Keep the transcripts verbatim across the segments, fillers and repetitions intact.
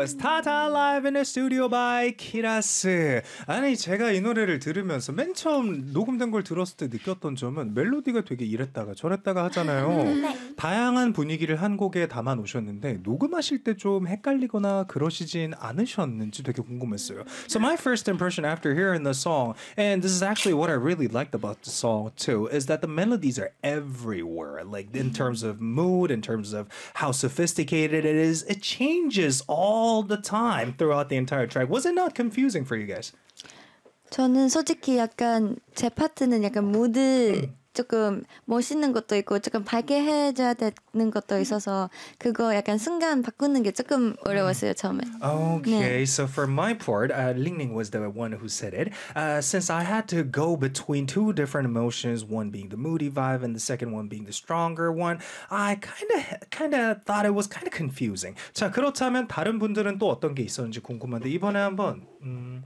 was Tata live in the studio by 키라스. 아니 제가 이 노래를 들으면서 맨 처음 녹음된 걸 들었을 때 느꼈던 점은 멜로디가 되게 이랬다가 저랬다가 하잖아요. 네. 다양한 분위기를 한 곡에 담아 놓으셨는데 녹음하실 때 좀 헷갈리거나 그러시진 않으셨는지 되게 궁금했어요. So my first impression after hearing the song, and this is actually what I really liked about the song too, is that the melodies are everywhere. Like in terms of mood, in terms of how sophisticated it is, it changes all the time throughout the entire track. Was it not confusing for you guys? 저는 솔직히 약간 제 파트는 약간 무드 조금 멋있는 것도 있고 조금 밝게 해줘야 되는 것도 있어서 그거 약간 순간 바꾸는 게 조금 어려웠어요 처음에. Okay, 네. so for my part, uh, Lingning was the one who said it. Uh, since I had to go between two different emotions, one being the moody vibe and the second one being the stronger one, I kind of kind of thought it was kind of confusing. 자, 그렇다면 다른 분들은 또 어떤 게 있었는지 궁금한데 이번에 한번 음,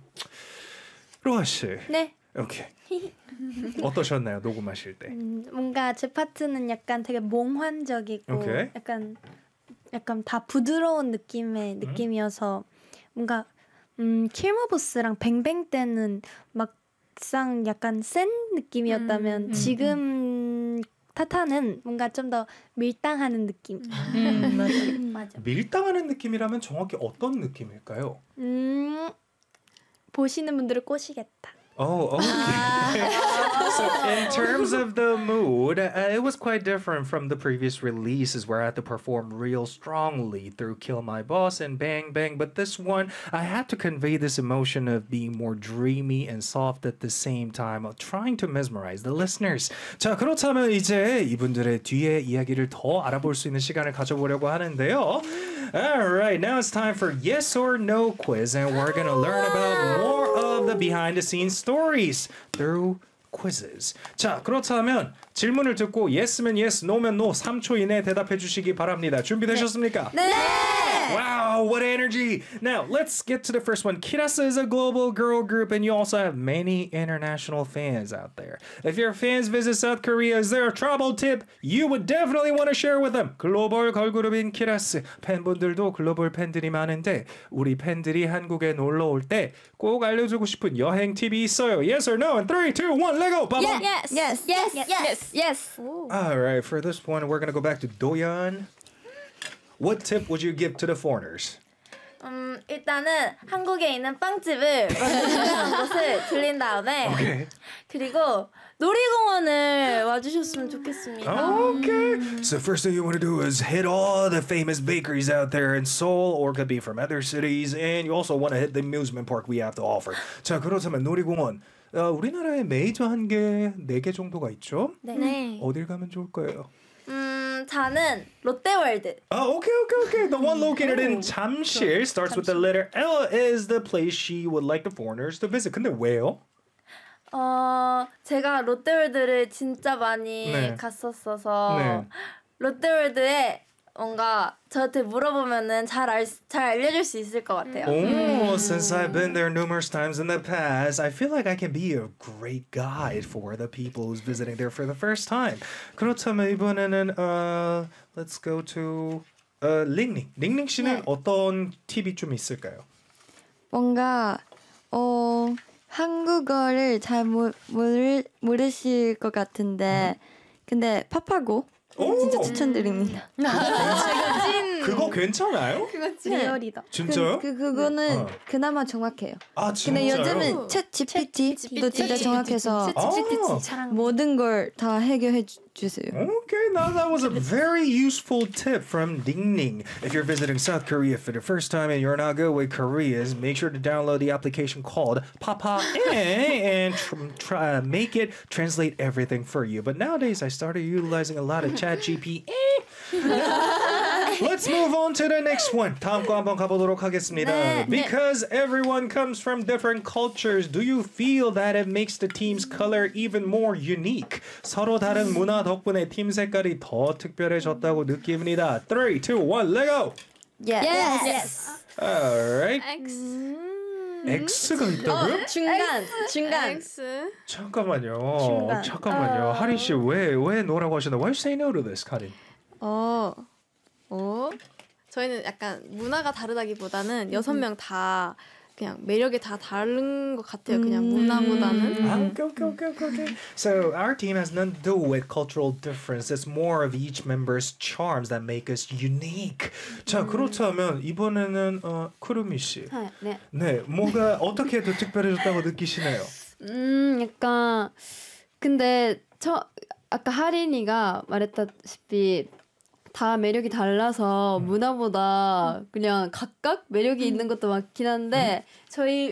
로아 씨. 네. 오케이. 어떠셨나요? 녹음하실 때. 음, 뭔가 제 파트는 약간 되게 몽환적이고 오케이. 약간 약간 다 부드러운 느낌의 느낌이어서 뭔가 음, 킬모보스랑 뱅뱅 때는 막상 약간 센 느낌이었다면 음, 음, 지금 타타는 뭔가 좀 더 밀당하는 느낌. 음, 맞아. 맞아. 밀당하는 느낌이라면 정확히 어떤 느낌일까요? 음, 보시는 분들을 꼬시겠다. Oh, okay. So in terms of the mood, uh, it was quite different from the previous releases where I had to perform real strongly through Kill My Boss and Bang Bang. But this one, I had to convey this emotion of being more dreamy and soft at the same time, of trying to mesmerize the listeners. 자, 그렇다면 이제 이분들의 뒤에 이야기를 더 알아볼 수 있는 시간을 가져보려고 하는데요. Alright, now it's time for Yes or No quiz, and we're gonna learn about more of the behind-the-scenes stories through quizzes. 자, 그렇다면 질문을 듣고 yes면 yes, no면 no 삼 초 이내에 대답해 주시기 바랍니다. 준비되셨습니까? 네. Wow, what energy! Now, let's get to the first one. Kirasa is a global girl group, and you also have many international fans out there. If your fans visit South Korea, is there a travel tip you would definitely want to share with them? 글로벌 걸그룹인 키라스. 팬분들도 글로벌 팬들이 많은데 우리 팬들이 한국에 놀러 올 때 꼭 알려주고 싶은 여행 팁이 있어요. Yes or no? In three, two, one, let go! Baba. Yes. Yes. Yes. Yes. Yes. Yes. Alright, for this one, we're gonna go back to Doyan. What tip would you give to the foreigners? 음, 일단은 한국에 있는 빵집을 먼저 유명한 곳을 들린 다음에 Okay. 그리고 놀이공원을 와주셨으면 좋겠습니다. Okay. So first thing you want to do is hit all the famous bakeries out there in Seoul, or could be from other cities, and you also want to hit the amusement park we have to offer. 자, 그렇다면 놀이공원. 어, 우리나라에 메이저 한 개, 네 개 정도가 있죠? 네. 어딜 가면 좋을까요? 음, 저는 롯데월드. Oh, okay, okay, okay. The one located in 잠실 starts with the letter L is the place she would like the foreigners to visit. 근데 왜요? 어, 제가 롯데월드를 진짜 많이 네. 갔었어서 네. 롯데월드에 뭔가 저한테 물어보면은 잘, 알, 잘 알려줄 수 있을 것 같아요. Oh, since I've been there numerous times in the past, I feel like I can be a great guide for the people who's visiting there for the first time. 그렇다면 이번에는 uh, let's go to uh, 링링. 링링 씨는 네. 어떤 팁이 좀 있을까요? 뭔가 어 한국어를 잘 모, 모르, 모르실 것 같은데 근데 팝하고 진짜 추천드립니다. 그거 괜찮아요? 리얼이다. 진짜요? 그, 그 그거는 어. 그나마 정확해요. 아, 진짜요? 근데 요즘은 챗 지피티도 진짜 정확해서 아. 모든 걸 다 해결해 주, 주세요. Okay, now that was a very useful tip from Ding Ning. If you're visiting South Korea for the first time and you're not good with Koreans, make sure to download the application called Papa and tr- try make it translate everything for you. But nowadays, I started utilizing a lot of ChatGPT. Let's move on to the next one. 다음 거 한번 가보도록 하겠습니다. 네, 네. Because everyone comes from different cultures, do you feel that it makes the team's color even more unique? 서로 다른 문화 덕분에 팀 색깔이 더 특별해졌다고 느낍니다. three, two, one, let go! Yes. Yes. yes. Alright. X. X가 있다고요? 중간 중간. X. 잠깐만요. 중간. 잠깐만요. 어... 하린 씨 왜 왜 노라고 하셨나? Why you say no to this, 카린? 어. 어. 저희는 약간 문화가 다르다기보다는 여섯 명 다 그냥 매력이 다 다른 것 같아요. 그냥 문화보다는. Ah, okay, okay, okay, okay, okay. So our team has nothing to do with cultural difference. It's more of each member's charms that make us unique. 자, 그렇다면 이번에는 어, 쿠루미 씨. 네. 네, 뭐가 어떻게 더 특별해졌다고 느끼시나요? 음, 약간 근데 저 아까 하린이가 말했다시피 다 매력이 달라서 음. 문화보다 그냥 각각 매력이 있는 것도 많긴 한데 저희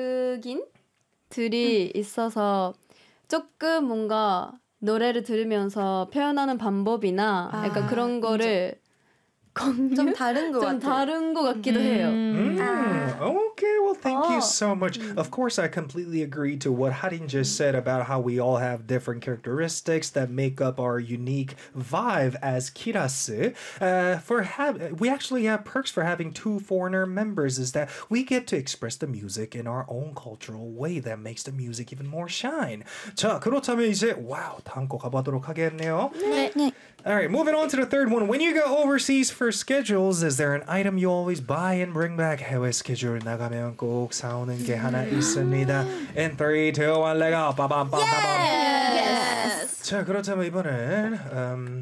외국인들이 있어서 조금 뭔가 노래를 들으면서 표현하는 방법이나 아, 약간 그런 거를 공유? 좀 다른 것 좀 같아요. 다른 것 같기도 해요. Mm, okay, well, thank you Oh. so much. Of course, I completely agree to what Harin just said about how we all have different characteristics that make up our unique vibe as Kirasu. Uh, for have we actually have perks for having two foreigner members is that we get to express the music in our own cultural way that makes the music even more shine. 자, 그렇다면 이제 와우, 다음 거 가보도록 하겠네요. 네. All right, moving on to the third one. When you go overseas for schedules, is there an item you always buy and bring back? 해외 스케줄 나가면 꼭 사오는 게 하나 있습니다. In three, two, one, let go. 빠밤, 빠밤, Yes. 자, 그렇다면 이번엔 um,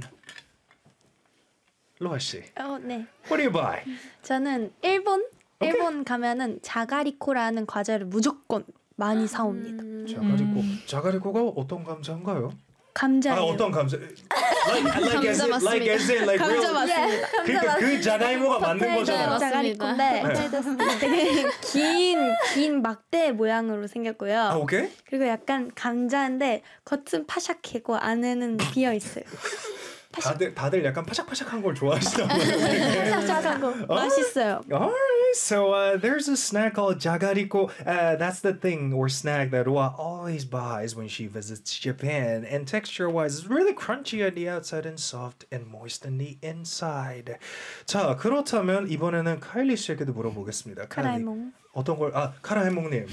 로아 씨, 어, 네. what do you buy? 저는 일본 일본 가면은 자가리코라는 과자를 무조건 많이 사옵니다. 자가리코, 자가리코가 어떤 감자인가요? 감자예요. 아, 어떤 감자? Like, like as in, like as in, like real. 감자 맞습니다. 그러니까 그 자가이모가 맞는 거잖아요. 자가리코인데 되게 긴, 긴 막대 모양으로 생겼고요. 아, 오케이. 그리고 약간 감자인데 겉은 파삭해고 안에는 비어 있어요. 다들 다들 약간 파삭파삭한 걸 좋아하시나 보네요. 파삭하고 맛있어요. Alright, so uh, there's a snack called jagariko. Uh, that's the thing or snack that Roa always buys when she visits Japan. And texture-wise, it's really crunchy on the outside and soft and moist on the inside. 자, 그렇다면 이번에는 카일리 씨에게도 물어보겠습니다. 카일리. 카라이몽. 어떤 걸? 아, 카라해몽님.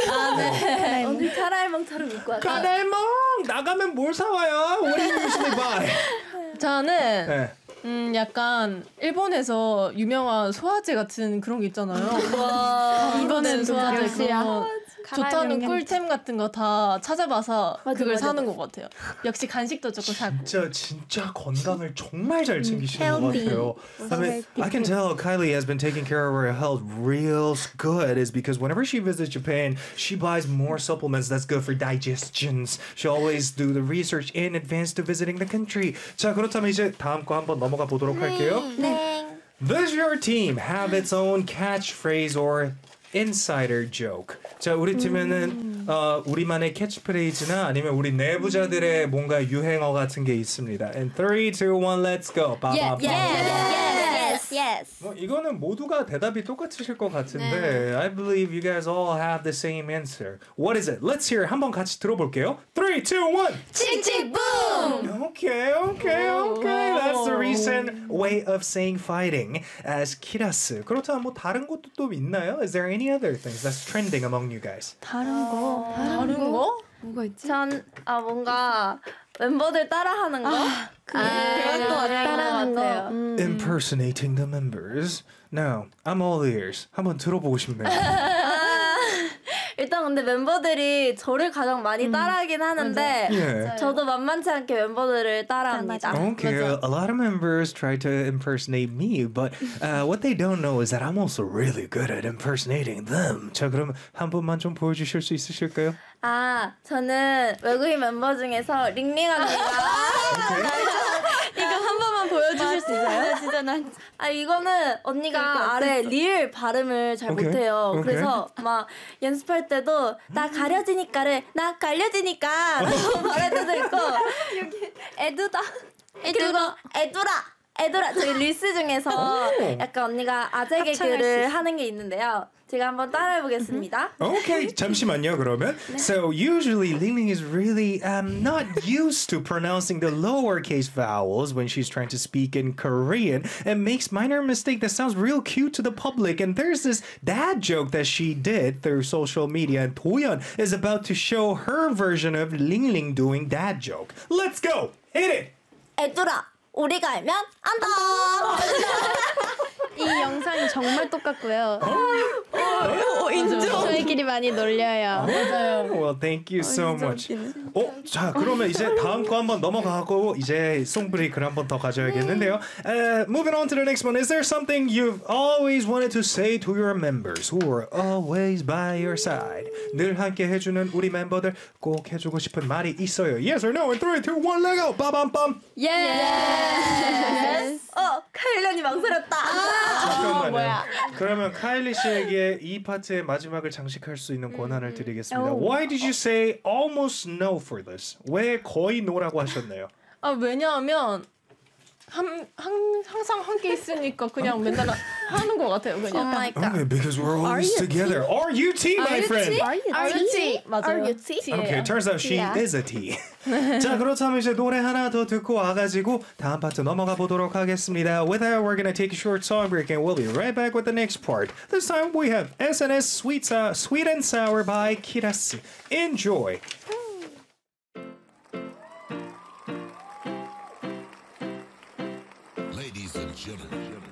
네. 언니 카라이몽처럼 입고 왔어요. 카라해몽! 나가면 뭘 사와요? What do you usually buy? 저는 네. 음 약간 일본에서 유명한 소화제 같은 그런 게 있잖아요. 이거는 소화제 역시야. 그런 거 좋다는 꿀템 같은 거 다 찾아봐서 맞아, 그걸 맞아, 사는 맞아. 것 같아요. 역시 간식도 조금 사고. 진짜 진짜 건강을 정말 잘 챙기시는 것 같아요. I mean, I can tell Kylie has been taking care of her health real good is because whenever she visits Japan, she buys more supplements that's good for digestions. She always do the research in advance to visiting the country. 자, 그렇다면 이제 다음 거 한번 넘어가 보도록 할게요. 네. Does your team have its own catchphrase or insider joke? 자, 우리 팀에는 어, 우리만의 캐치프레이즈나 아니면 우리 내부자들의 뭔가 유행어 같은 게 있습니다. And three, two, one, let's go. 빠밤. Yes. Yes. 뭐 이거는 모두가 대답이 똑같으실 것 같은데 I believe you guys all have the same answer. What is it? Let's hear it. 한번 같이 들어볼게요. three, two, one. 칙칙붐. Okay, okay, okay. That's the recent way of saying fighting as kirasu. 그렇다면 뭐 다른 것도 또 있나요? Is there any other things that's trending among you guys? 다른 거. 다른 거? 뭐가 있지? 전 아 뭔가 멤버들 따라하는 거. 아, 그것도 따라하는 거. Impersonating the members. Now, I'm all ears. 한번 들어보고 싶네요. 일단 근데 멤버들이 저를 가장 많이 따라하긴 하는데 Yeah. 저도 만만치 않게 멤버들을 따라합니다. Okay, a lot of members try to impersonate me, but uh, what they don't know is that I'm also really good at impersonating them. 자, 그럼 한 번만 좀 보여주실 수 있으실까요? 아, 저는 외국인 멤버 중에서 링링 언니가 이거 한 번만 보여주실 수 있어요? 진짜 난 아 이거는 언니가 아래 리을 발음을 잘 오케이, 못해요. 오케이. 그래서 막 연습할 때도 나 가려지니까를 나 갈려지니까 라고 말할 때도 있고 여기 애두다 그리고 애두라 애두라 저희 릴스 중에서 약간 언니가 아재 개그를 하는 게 있는데요. 제가 한번 따라해보겠습니다. Okay, 잠시만요, 그러면. So usually Lingling is really um, not used to pronouncing the lowercase vowels when she's trying to speak in Korean and makes minor mistake that sounds real cute to the public. And there's this dad joke that she did through social media, and Toyeon is about to show her version of Lingling doing dad joke. Let's go! Hit it! 애두라 우리가 알면 안다. 이 정말 똑같고요. 어, 인정. 저희끼리 많이 놀려요. 맞아요. Well, thank you so much. 어, 자 그러면 이제 다음 거 한번 넘어가고 이제 송 브레이크를 한번 더 가져야겠는데요. Uh, moving on to the next one. Is there something you've always wanted to say to your members who are always by your side? 늘 함께 해주는 우리 멤버들 꼭 해주고 싶은 말이 있어요. Yes or no? In three, two, one, let go. 빠밤빰. 어, 카일런이 망설였다. 잠깐만요. 그러면 카일리 씨에게 이 파트의 마지막을 장식할 수 있는 권한을 드리겠습니다. Why did you say almost no for this? 왜 거의 no라고 하셨나요? 아 왜냐하면 한, 한, 항상 함께 있으니까 그냥 맨날 하는 것 같아요. 그냥. Okay, because we're always together. Are you T, my friend? Are you Are you T? 맞아요. Are you T? Okay, turns out she is a T. 자, 그렇다면 이제 노래 하나 더 듣고 와가지고 다음 파트 넘어가 보도록 하겠습니다. With that, we're gonna take a short song break and we'll be right back with the next part. This time we have S N S Sweet, uh, Sweet and Sour by Kirasi. Enjoy. Ladies and gentlemen.